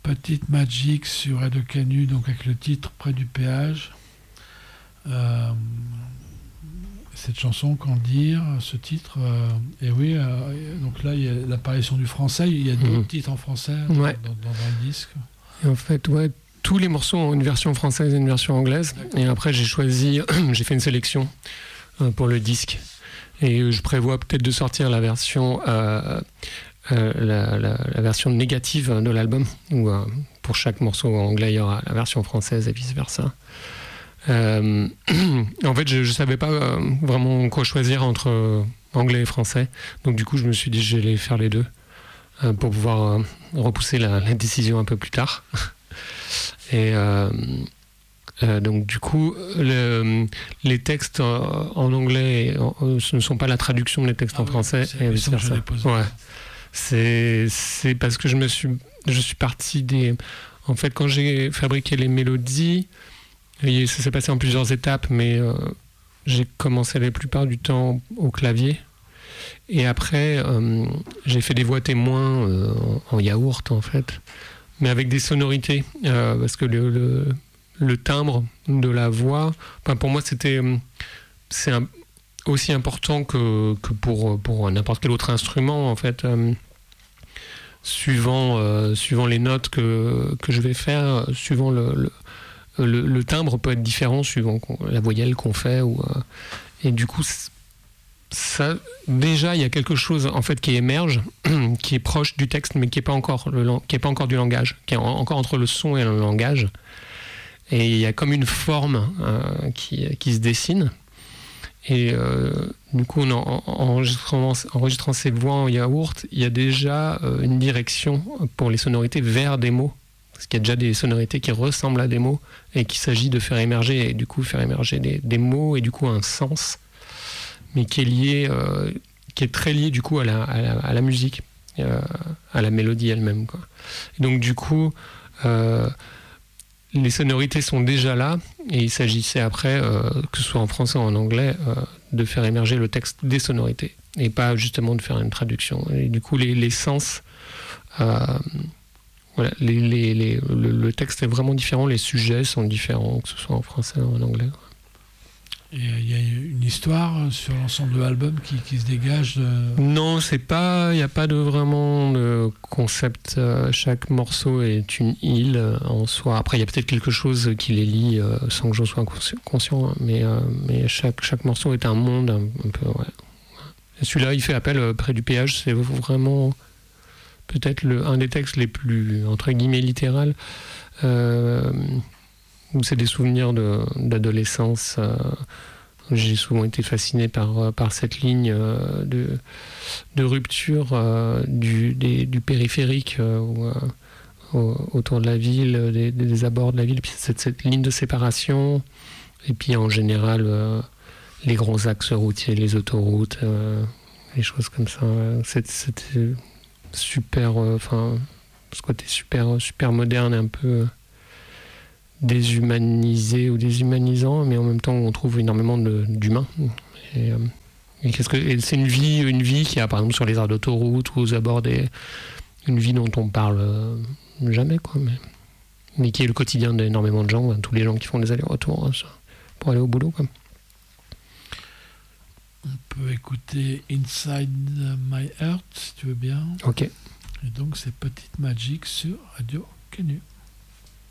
Petite Magic sur Radio Canu, donc avec le titre Près du péage. Cette chanson, qu'en dire, ce titre, et oui, donc là il y a l'apparition du français, il y a d'autres titres en français dans le disque. Et en fait, ouais, tous les morceaux ont une version française et une version anglaise. D'accord. Et après j'ai fait une sélection pour le disque. Et je prévois peut-être de sortir la version la version négative de l'album, où pour chaque morceau anglais il y aura la version française et vice versa. En fait je savais pas vraiment quoi choisir entre anglais et français, donc du coup je me suis dit j'allais faire les deux pour pouvoir repousser la décision un peu plus tard. Et donc du coup les textes en anglais ce ne sont pas la traduction des textes en français, et vice versa. Ouais. C'est parce que je suis parti en fait, quand j'ai fabriqué les mélodies, ça s'est passé en plusieurs étapes, mais j'ai commencé la plupart du temps au clavier, et après j'ai fait des voix témoins en yaourt en fait, mais avec des sonorités, parce que le timbre de la voix, pour moi c'est aussi important que pour n'importe quel autre instrument en fait. Suivant les notes que je vais faire, suivant le timbre peut être différent suivant la voyelle qu'on fait, et du coup ça, déjà il y a quelque chose en fait qui émerge, qui est proche du texte mais qui est pas encore du langage, qui est encore entre le son et le langage, et il y a comme une forme qui se dessine. Et du coup, en enregistrant ces voix en yaourt, il y a déjà une direction pour les sonorités vers des mots. Parce qu'il y a déjà des sonorités qui ressemblent à des mots et qu'il s'agit de faire émerger, et du coup faire émerger des mots et du coup un sens, mais qui est lié, qui est très lié du coup à la musique, à la mélodie elle-même, quoi. Et donc du coup, les sonorités sont déjà là, et il s'agissait après, que ce soit en français ou en anglais, de faire émerger le texte des sonorités, et pas justement de faire une traduction. Et du coup, les sens, voilà, le texte est vraiment différent, les sujets sont différents, que ce soit en français ou en anglais. Et il y a une histoire sur l'ensemble de l'album qui se dégage Non, il n'y a pas vraiment de concept. Chaque morceau est une île en soi. Après, il y a peut-être quelque chose qui les lie sans que j'en sois conscient, mais chaque morceau est un monde un peu. Ouais. Et celui-là, il fait appel Près du péage. C'est vraiment peut-être un des textes les plus, entre guillemets, littéral. Où c'est des souvenirs d'adolescence. J'ai souvent été fasciné par cette ligne de rupture du périphérique autour de la ville, des abords de la ville, puis cette ligne de séparation, et puis en général les grands axes routiers, les autoroutes, les choses comme ça. C'était super, ce côté super moderne et un peu déshumanisé ou déshumanisant, mais en même temps on trouve énormément d'humain. Et c'est une vie qui a, par exemple, sur les aires d'autoroute ou aux abords une vie dont on parle jamais, quoi, mais qui est le quotidien d'énormément de gens, tous les gens qui font des allers-retours pour aller au boulot, quoi. On peut écouter Inside My Heart si tu veux bien. Ok. Et donc c'est Petite Magic sur Radio Canu.